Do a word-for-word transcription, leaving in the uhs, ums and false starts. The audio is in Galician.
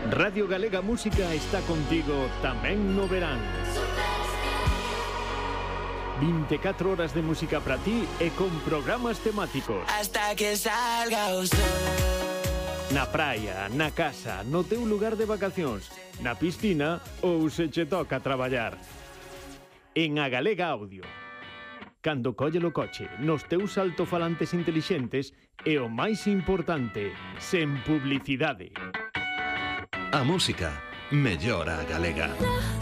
Radio Galega Música está contigo tamén no verán. vinte e catro horas de música para ti e con programas temáticos. Hasta que salga o sol. Na praia, na casa, no teu lugar de vacacións, na piscina ou se che toca traballar. En A Galega Audio. Cando colle o coche, nos teus altofalantes intelixentes e o máis importante, sen publicidade. A música mellora a galega.